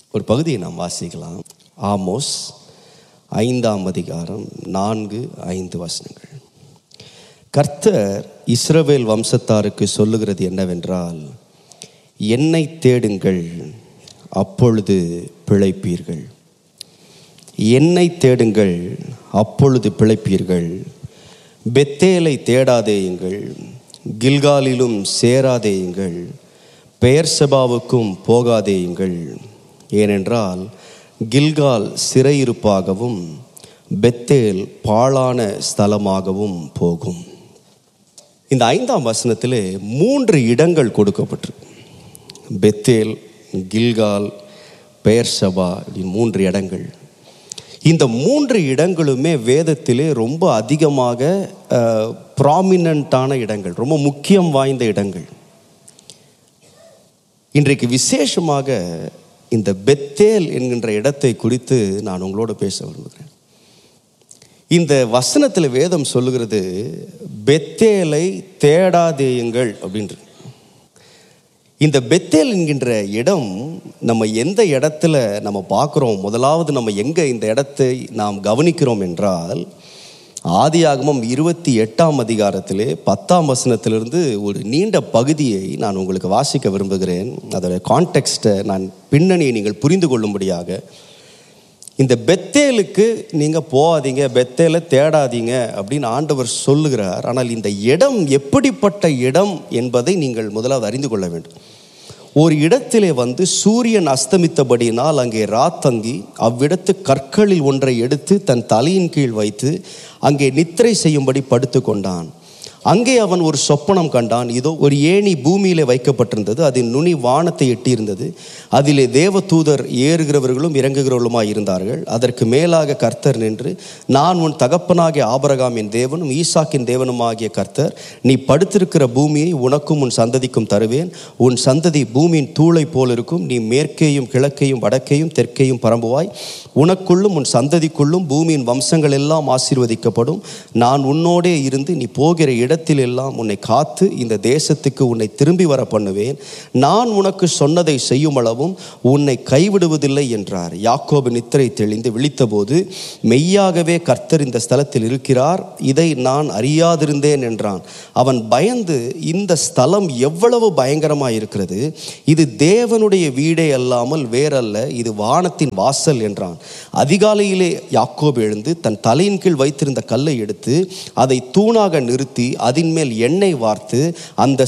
ஒரு பகுதியை நாம் வாசிக்கலாம். ஆமோஸ் 5ஆம் அதிகாரம் 4-5 வசனங்கள். கர்த்தர் இஸ்ரவேல் வம்சத்தாருக்கு சொல்லுகிறது என்னவென்றால், என்னை தேடுங்கள், அப்பொழுது பிழைப்பீர்கள். என்னை தேடுங்கள், அப்பொழுது பிழைப்பீர்கள். பெத்தேலை தேடாதேயுங்கள், கில்காலிலும் சேராதேயுங்கள், பெயர்செபாவுக்கும் போகாதேயுங்கள். ஏனென்றால் கில்கால் சிறையிருப்பாகவும் பெத்தேல் பாழான ஸ்தலமாகவும் போகும். இந்த 5ஆம் வசனத்திலே 3 இடங்கள் கொடுக்கப்பட்டிருக்கு. பெத்தேல், கில்கால், பெயர்செபா, 3 இடங்கள். இந்த 3 இடங்களுமே வேதத்திலே ரொம்ப அதிகமாக ப்ராமினன்ட்டான இடங்கள், ரொம்ப முக்கியம் வாய்ந்த இடங்கள். இன்றைக்கு விசேஷமாக இந்த பெத்தேல் என்கின்ற இடத்தை குறித்து நான் உங்களோடு பேச விரும்புகிறேன். இந்த வசனத்தில் வேதம் சொல்லுகிறது, பெத்தேலை தேடாதேயுங்கள் அப்படின்றது. இந்த பெத்தேல் என்கின்ற இடம் நம்ம எந்த இடத்துல நம்ம பார்க்குறோம்? முதலாவது நம்ம எங்கே இந்த இடத்தை நாம் கவனிக்கிறோம் என்றால், ஆதியாகமம் 28ஆம் அதிகாரத்திலே 10ஆம் வசனத்திலிருந்து ஒரு நீண்ட பகுதியை நான் உங்களுக்கு வாசிக்க விரும்புகிறேன். அதோட கான்டெக்ஸ்ட்டை, நான் பின்னணியை நீங்கள் புரிந்து கொள்ளும்படியாக. இந்த பெத்தேலுக்கு நீங்கள் போகாதீங்க, பெத்தேலை தேடாதீங்க அப்படின்னு ஆண்டவர் சொல்லுகிறார். ஆனால் இந்த இடம் எப்படிப்பட்ட இடம் என்பதை நீங்கள் முதலாவது அறிந்து கொள்ள வேண்டும். ஒரு இடத்திலே சூரியன் அஸ்தமித்தபடியினால் அங்கே ராத்தங்கி அவ்விடத்து கற்களில் ஒன்றை எடுத்து தன் தலையின் கீழ் வைத்து அங்கே நித்திரை செய்யும்படி படுத்து கொண்டான். அங்கே அவன் ஒரு சொப்பனம் கண்டான். இதோ ஒரு ஏணி பூமியிலே வைக்கப்பட்டிருந்தது, அதன் நுனி வானத்தை எட்டியிருந்தது. அதிலே தேவதூதர் ஏறுகிறவர்களும் இறங்குகிறவர்களுமாய் இருந்தார்கள். அதற்கு மேலாக கர்த்தர் நின்று, நான் உன் தகப்பனாகிய ஆபிரகாமின் தேவனும் ஈசாக்கின் தேவனுமாகிய கர்த்தர், நீ படுத்திருக்கிற பூமியை உனக்கும் உன் சந்ததிக்கும் தருவேன். உன் சந்ததி பூமியின் தூளை போல் இருக்கும். நீ மேற்கேயும் கிழக்கையும் வடக்கையும் தெற்கேயும் பரம்புவாய். உனக்குள்ளும் உன் சந்ததிக்குள்ளும் பூமியின் வம்சங்கள் எல்லாம் ஆசீர்வதிக்கப்படும். நான் உன்னோடே இருந்து நீ போகிற இடத்தில் எல்லாம் உன்னை காத்து இந்த தேசத்துக்கு உன்னை திரும்பி வர பண்ணுவேன். நான் உனக்கு சொன்னதை செய்யும் அளவும் உன்னை கைவிடுவதில்லை என்றார். யாக்கோபு நித்திரை தெளிந்து விழித்தபோது, மெய்யாகவே கர்த்தர் இந்த ஸ்தலத்தில் இருக்கிறார், இதை நான் அறியாதிருந்தேன் என்றான். அவன் பயந்து, இந்த ஸ்தலம் எவ்வளவு பயங்கரமாய் இருக்கிறது, இது தேவனுடைய வீடே அல்லாமல் வேறல்ல, இது வானத்தின் வாசல் என்றான். அதிகாலையிலே யாக்கோபு எழுந்து தன் தலையின் கீழ் வைத்திருந்த கல்லை எடுத்து அதை தூணாக நிறுத்தி அதன் மேல் எண்ணெய் வார்த்து அந்த